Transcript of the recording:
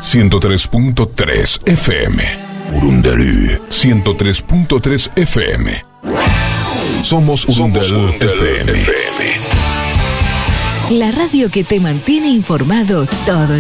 103.3 FM. Urundelú 103.3 FM. Somos Urundel FM. La radio que te mantiene informado todo el